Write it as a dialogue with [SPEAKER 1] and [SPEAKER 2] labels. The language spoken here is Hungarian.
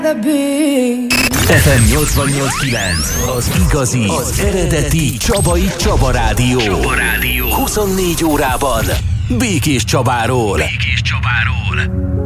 [SPEAKER 1] FM 88.9, az igazi, az eredeti Csabai Csaba Rádió. 24 órában Békés Csabáról.